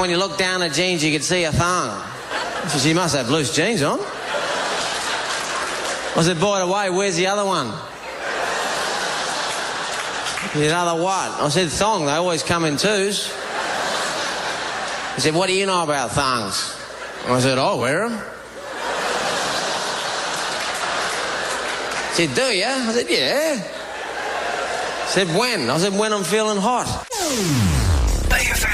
when you look down at jeans, you could see a thong. She said, "You must have loose jeans on." I said, "By the way, where's the other one?" He said, "Other what?" I said, "Thong, they always come in twos." He said, "What do you know about thongs?" I said, "I wear them." He said, "Do you?" I said, "Yeah." He said, "When?" I said, "When I'm feeling hot."